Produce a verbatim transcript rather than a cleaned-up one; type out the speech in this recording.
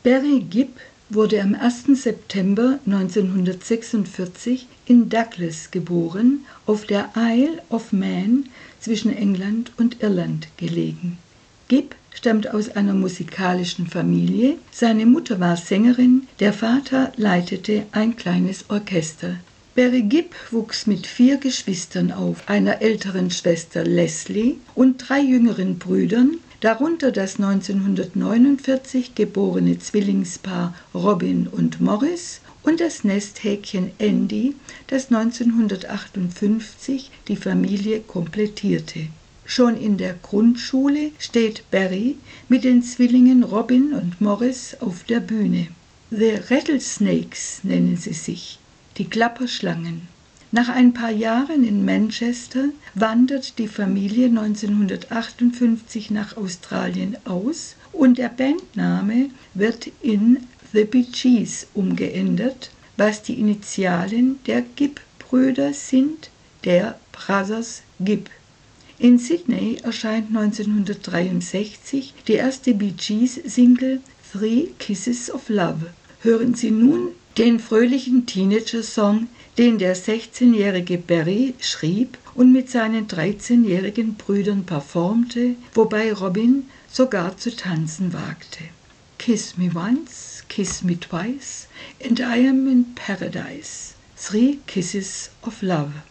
Barry Gibb wurde am ersten September neunzehnhundertsechsundvierzig in Douglas geboren, auf der Isle of Man zwischen England und Irland gelegen. Gibb stammt aus einer musikalischen Familie. Seine Mutter war Sängerin, der Vater leitete ein kleines Orchester. Barry Gibb wuchs mit vier Geschwistern auf, einer älteren Schwester Leslie und drei jüngeren Brüdern, darunter das neunzehnhundertneunundvierzig geborene Zwillingspaar Robin und Morris und das Nesthäkchen Andy, das neunzehnhundertachtundfünfzig die Familie komplettierte. Schon in der Grundschule steht Barry mit den Zwillingen Robin und Morris auf der Bühne. The Rattlesnakes nennen sie sich, die Klapperschlangen. Nach ein paar Jahren in Manchester wandert die Familie neunzehnhundertachtundfünfzig nach Australien aus und der Bandname wird in The Bee Gees umgeändert, was die Initialen der Gibb-Brüder sind, der Brothers Gibb. In Sydney erscheint neunzehnhundertdreiundsechzig die erste Bee Gees-Single Three Kisses of Love. Hören Sie nun den fröhlichen Teenager-Song, den der sechzehnjährige Barry schrieb und mit seinen dreizehnjährigen Brüdern performte, wobei Robin sogar zu tanzen wagte. Kiss me once, kiss me twice, and I am in paradise. Three kisses of love.